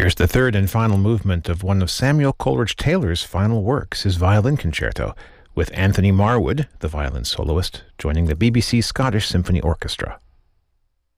Here's the third and final movement of one of Samuel Coleridge Taylor's final works, his violin concerto, with Anthony Marwood, the violin soloist, joining the BBC Scottish Symphony Orchestra.